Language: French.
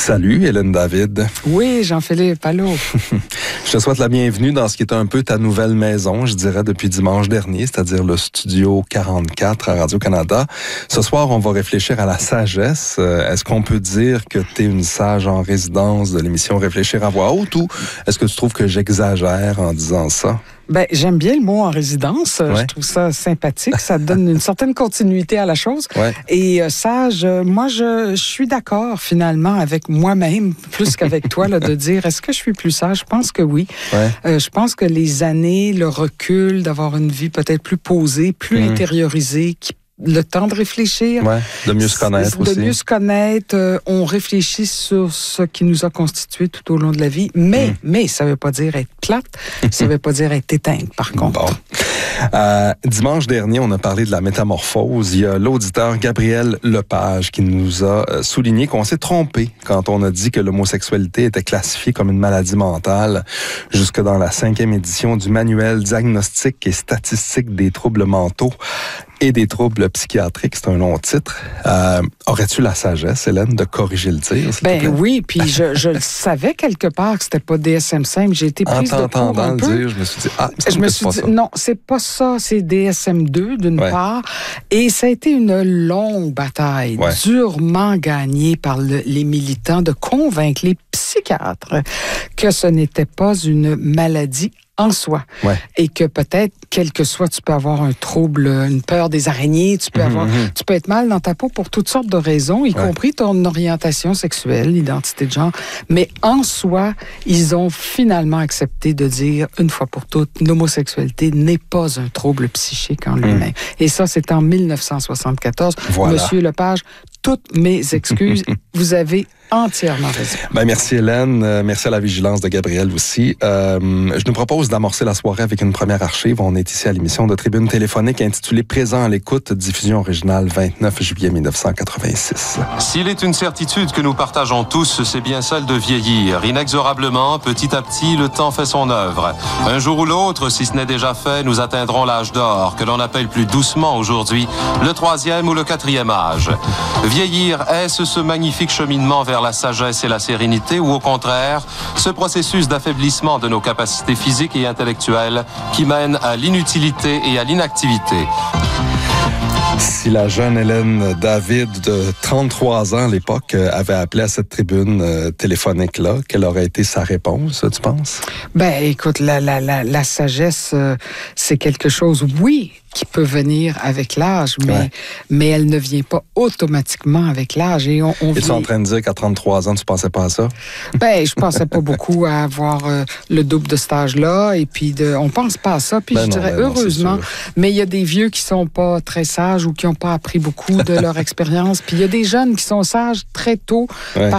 Salut, Hélène David. Oui, Jean-Philippe, allô. Je te souhaite la bienvenue dans ce qui est un peu ta nouvelle maison, je dirais, depuis dimanche dernier, c'est-à-dire le Studio 44 à Radio-Canada. Ce soir, on va réfléchir à la sagesse. Est-ce qu'on peut dire que tu es une sage en résidence de l'émission Réfléchir à voix haute ou est-ce que tu trouves que j'exagère en disant ça? Ben, j'aime bien le mot en résidence. Ouais. Je trouve ça sympathique. Ça donne une certaine continuité à la chose. Ouais. Et sage, moi, je suis d'accord finalement avec moi-même, plus qu'avec toi, là, de dire est-ce que je suis plus sage? Je pense que oui. Ouais. Je pense que les années, le recul, d'avoir une vie peut-être plus posée, plus intériorisée, le temps de réfléchir. Ouais, de mieux se connaître aussi. De mieux se connaître. On réfléchit sur ce qui nous a constitué tout au long de la vie. Mais ça ne veut pas dire être plate. Ça ne veut pas dire être éteinte, par contre. Bon. Dimanche dernier, on a parlé de la métamorphose. Il y a l'auditeur Gabriel Lepage qui nous a souligné qu'on s'est trompé quand on a dit que l'homosexualité était classifiée comme une maladie mentale jusque dans la 5e édition du manuel diagnostique et statistique des troubles mentaux et des troubles psychiatriques. C'est un long titre. Aurais-tu la sagesse, Hélène, de corriger le tir? Ben oui, puis je le savais quelque part que c'était pas DSM-5. J'ai été prise de court un peu. Dire, je me suis dit, non, c'est pas ça. C'est DSM-2 d'une part. Et ça a été une longue bataille, durement gagnée par les militants de convaincre les psychiatres que ce n'était pas une maladie en soi. Ouais. Et que peut-être, quel que soit, tu peux avoir un trouble, une peur des araignées, tu peux tu peux être mal dans ta peau pour toutes sortes de raisons, y compris ton orientation sexuelle, l'identité de genre. Mais en soi, ils ont finalement accepté de dire, une fois pour toutes, l'homosexualité n'est pas un trouble psychique en lui-même. Et ça, c'est en 1974. Voilà. Monsieur Lepage, toutes mes excuses. Vous avez entièrement raison. Ben, merci Hélène. Merci à la vigilance de Gabriel aussi. Je nous propose d'amorcer la soirée avec une première archive. On est ici à l'émission de Tribune téléphonique intitulée Présent à l'écoute, diffusion originale 29 juillet 1986. S'il est une certitude que nous partageons tous, c'est bien celle de vieillir. Inexorablement, petit à petit, le temps fait son œuvre. Un jour ou l'autre, si ce n'est déjà fait, nous atteindrons l'âge d'or, que l'on appelle plus doucement aujourd'hui le 3e ou le 4e âge. Vieillir, est-ce ce magnifique cheminement vers la sagesse et la sérénité ou au contraire, ce processus d'affaiblissement de nos capacités physiques et intellectuelles qui mène à l'inutilité et à l'inactivité? Si la jeune Hélène David de 33 ans à l'époque avait appelé à cette tribune téléphonique-là, quelle aurait été sa réponse, tu penses? Ben, écoute, la sagesse, c'est quelque chose, oui, qui peut venir avec l'âge, mais elle ne vient pas automatiquement avec l'âge. Et es-tu en train de dire qu'à 33 ans, tu pensais pas à ça? Ben, je pensais pas beaucoup à avoir le double de cet âge-là, et puis on pense pas à ça, puis je dirais heureusement, mais il y a des vieux qui sont pas très sages ou qui ont pas appris beaucoup de leur expérience, puis il y a des jeunes qui sont sages très tôt,